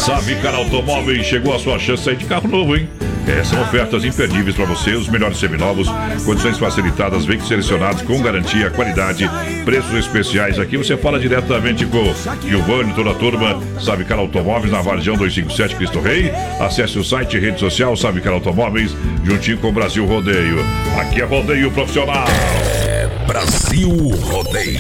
Savicar Automóveis, chegou a sua chance aí de carro novo, hein? São ofertas imperdíveis para você, os melhores seminovos, condições facilitadas, veículos selecionados com garantia, qualidade, preços especiais. Aqui você fala diretamente com o Giovanni, toda a turma. Savicar Automóveis, na Varjão 257, Cristo Rei. Acesse o site e rede social Savicar Automóveis, juntinho com o Brasil Rodeio. Aqui é Rodeio Profissional. Brasil Rodeio.